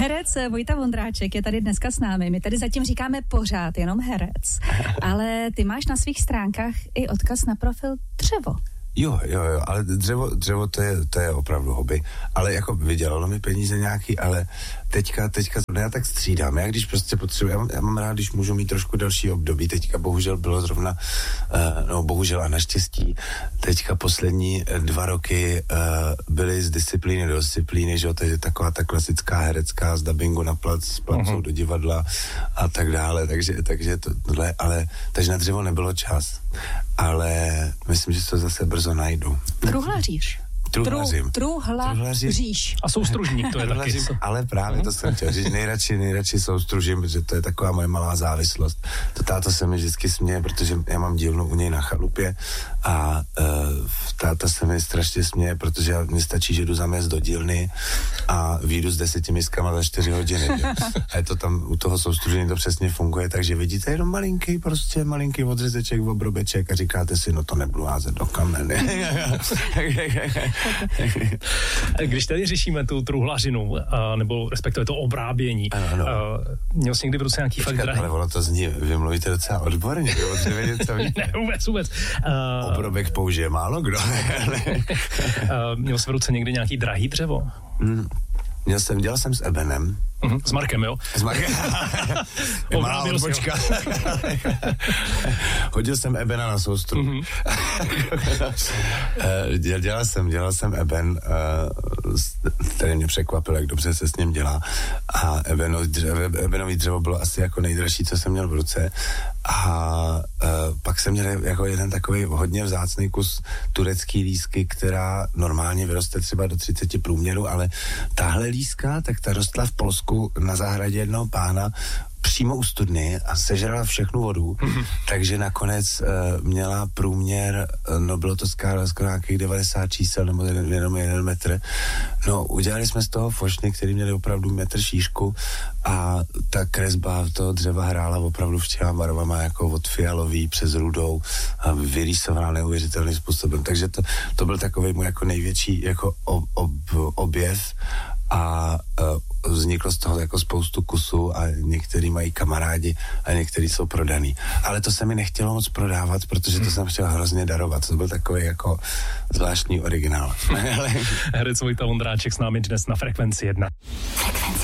Herec Vojta Vondráček je tady dneska s námi. My tady zatím říkáme pořád jenom herec. Ale ty máš na svých stránkách i odkaz na profil Dřevo. Jo, ale dřevo to je opravdu hobby. Ale jako vydělalo mi peníze nějaký, ale teďka já tak střídám. Já když prostě potřebuji, já mám rád, když můžu mít trošku další období. Teďka bohužel bylo zrovna, bohužel a naštěstí, teďka poslední 2 roky byly z disciplíny do disciplíny, že jo, to je taková ta klasická herecká z dabingu na plac, z placu do divadla a tak dále, takže tohle, ale takže na dřevo nebylo čas. Ale myslím, že to zase brzo najdu. Truhlaříš. Truhlaříš. A soustružník to je taky. Ale právě to jsem chtěl říct. Nejradši soustružím, protože to je taková moje malá závislost. To táta se mi vždycky směje, protože já mám dílnu u něj na chalupě a táta se mi strašně směje, protože mi stačí, že jdu zamést do dílny a vyjdu s 10 miskama za 4 hodiny. A je to tam u toho soustružení to přesně funguje, takže vidíte jenom malinký odřezeček, obrobeček a říkáte si, no to nebudu házet do kameny. Když tady řešíme tu truhlařinu, nebo respektive to obrábění, ano. Měl jsi někdy v ruce nějaký fakt drahý? Ale ono to zní, vy mluvíte docela odborně, Ne, vůbec. Obrobek použije málo kdo. Měl jsi v ruce někdy nějaký drahý dřevo? Dělal jsem s Ebenem. S Markem, jo? S Markem. Malá odbočka. Hodil jsem Ebena na soustru. Dělal jsem Eben, který mě překvapil, jak dobře se s ním dělá. A Ebenový dřevo bylo asi jako nejdražší, co jsem měl v ruce. A pak jsem měl jako jeden takový hodně vzácný kus turecký lísky, která normálně vyroste třeba do 30 průměru, ale tahle líska, tak ta rostla v Polsku na zahradě jednoho pána přímo u studny a sežrala všechnu vodu, takže nakonec měla průměr, no bylo to skoro nějakých 90 čísel nebo jenom 1 metr. No, udělali jsme z toho fošny, který měli opravdu metr šířku a ta kresba toho dřeva hrála opravdu všema barvama, jako od fialový přes rudou a vyrýsovaná neuvěřitelným způsobem. Takže to byl takový můj jako největší jako objev a vzniklo z toho jako spoustu kusů a některý mají kamarádi a některý jsou prodaný. Ale to se mi nechtělo moc prodávat, protože to jsem chtěl hrozně darovat. To byl takový jako zvláštní originál. Herec Vojta Vondráček s námi dnes na Frekvenci 1. Frekvence